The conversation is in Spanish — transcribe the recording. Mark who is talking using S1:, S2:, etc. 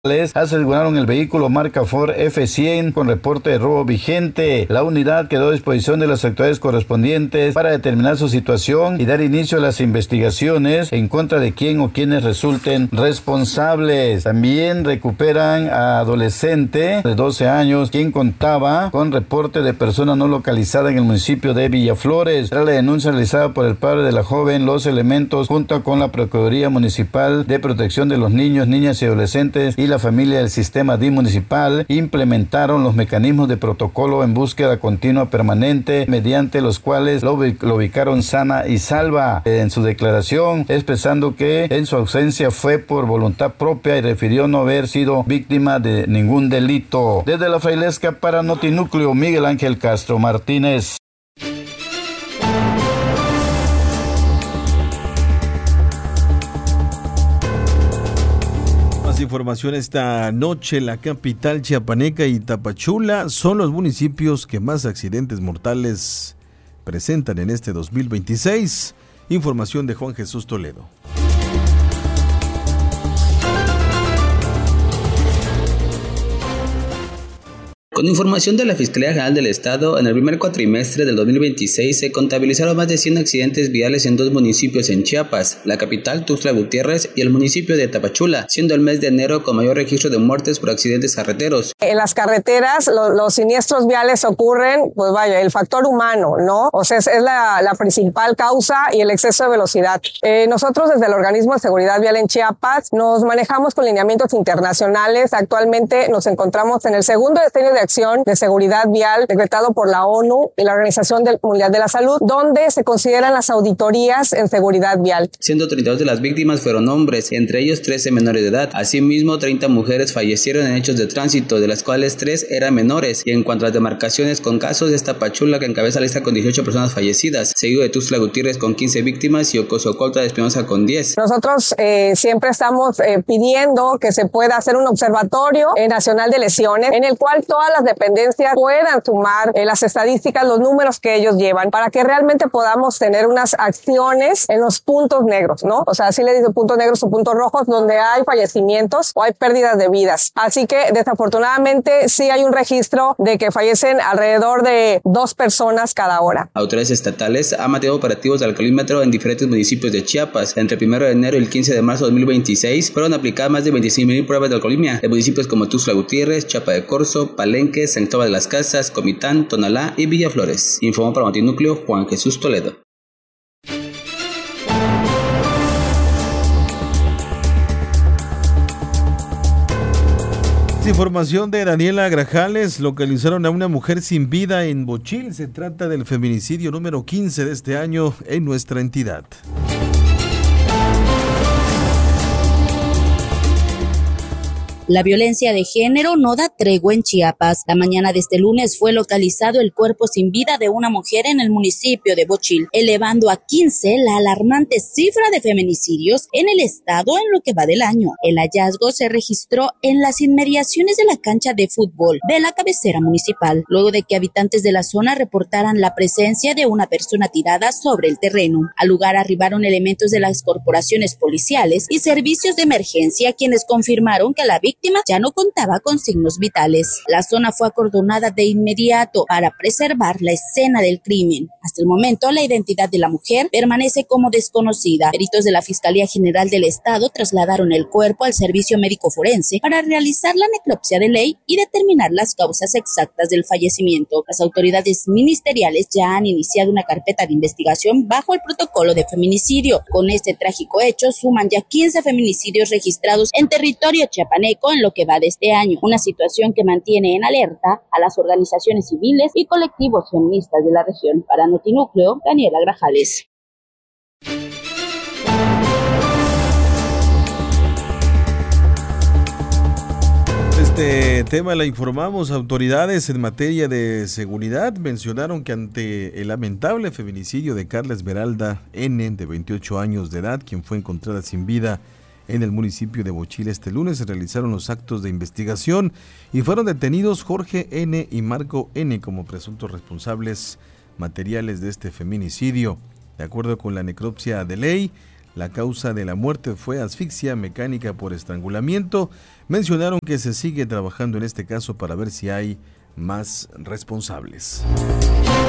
S1: aseguraron el vehículo marca Ford F100 con reporte de robo vigente. La unidad quedó a disposición de las autoridades correspondientes para determinar su situación y dar inicio a las investigaciones en contra de quien o quienes resulten responsables. También recuperan a adolescente de 12 años quien contaba con reporte de persona no localizada en el municipio de Villaflores. Tras la denuncia realizada por el padre de la joven, los elementos junto con la Procuraduría Municipal de Protección de los Niños, Niñas y Adolescentes y la familia del sistema DIM municipal implementaron los mecanismos de protocolo en búsqueda continua permanente, mediante los cuales lo ubicaron sana y salva. En su declaración, expresando que en su ausencia fue por voluntad propia y refirió no haber sido víctima de ningún delito. Desde la Frailesca para Notinúcleo, Miguel Ángel Castro Martínez.
S2: Información esta noche. La capital chiapaneca y Tapachula son los municipios que más accidentes mortales presentan en este 2026. Información de Juan Jesús Toledo.
S3: Con información de la Fiscalía General del Estado, en el primer cuatrimestre del 2026 se contabilizaron más de 100 accidentes viales en dos municipios en Chiapas, la capital Tuxtla Gutiérrez y el municipio de Tapachula, siendo el mes de enero con mayor registro de muertes por accidentes carreteros.
S4: En las carreteras los siniestros viales ocurren, pues vaya, el factor humano, ¿no? O sea, es la principal causa y el exceso de velocidad. Nosotros desde el Organismo de Seguridad Vial en Chiapas nos manejamos con lineamientos internacionales. Actualmente nos encontramos en el segundo decenio de acción de seguridad vial decretado por la ONU y la Organización Mundial de la Salud, donde se consideran las auditorías en seguridad vial.
S3: 132 de las víctimas fueron hombres, entre ellos 13 menores de edad. Asimismo, 30 mujeres fallecieron en hechos de tránsito, de las cuales 3 eran menores. Y en cuanto a las demarcaciones con casos, es Tapachula que encabeza la lista con 18 personas fallecidas, seguido de Tuxtla Gutiérrez con 15 víctimas y Ocosocoltla de Espinosa con 10.
S4: Nosotros siempre estamos pidiendo que se pueda hacer un observatorio nacional de lesiones en el cual todas las dependencias puedan sumar las estadísticas, los números que ellos llevan, para que realmente podamos tener unas acciones en los puntos negros, ¿no? O sea, así le digo puntos negros o puntos rojos, donde hay fallecimientos o hay pérdidas de vidas. Así que desafortunadamente sí hay un registro de que fallecen alrededor de 2 personas cada hora.
S3: Autoridades estatales han mantenido operativos de alcoholímetro en diferentes municipios de Chiapas. Entre el 1 de enero y el 15 de marzo de 2026 fueron aplicadas más de 26,000 pruebas de alcoholemia en municipios como Tuxtla Gutiérrez, Chiapa de Corzo, Palenque, San Cristóbal de las Casas, Comitán, Tonalá y Villaflores. Informó para Notinúcleo Juan Jesús Toledo.
S2: Información de Daniela Grajales. Localizaron a una mujer sin vida en Bochil. Se trata del feminicidio número 15 de este año en nuestra entidad.
S5: La violencia de género no da tregua en Chiapas. La mañana de este lunes fue localizado el cuerpo sin vida de una mujer en el municipio de Bochil, elevando a 15 la alarmante cifra de feminicidios en el estado en lo que va del año. El hallazgo se registró en las inmediaciones de la cancha de fútbol de la cabecera municipal, luego de que habitantes de la zona reportaran la presencia de una persona tirada sobre el terreno. Al lugar arribaron elementos de las corporaciones policiales y servicios de emergencia, quienes confirmaron que la víctima ya no contaba con signos vitales. La zona fue acordonada de inmediato para preservar la escena del crimen. Hasta el momento, la identidad de la mujer permanece como desconocida. Peritos de la Fiscalía General del Estado trasladaron el cuerpo al servicio médico forense para realizar la necropsia de ley y determinar las causas exactas del fallecimiento. Las autoridades ministeriales ya han iniciado una carpeta de investigación bajo el protocolo de feminicidio. Con este trágico hecho, suman ya 15 feminicidios registrados en territorio chiapaneco en lo que va de este año, una situación que mantiene en alerta a las organizaciones civiles y colectivos feministas de la región. Para Notinúcleo, Daniela Grajales.
S2: Este tema la informamos. Autoridades en materia de seguridad mencionaron que ante el lamentable feminicidio de Carla Esmeralda N., de 28 años de edad, quien fue encontrada sin vida en el municipio de Bochil este lunes, se realizaron los actos de investigación y fueron detenidos Jorge N. y Marco N. como presuntos responsables materiales de este feminicidio. De acuerdo con la necropsia de ley, la causa de la muerte fue asfixia mecánica por estrangulamiento. Mencionaron que se sigue trabajando en este caso para ver si hay más responsables.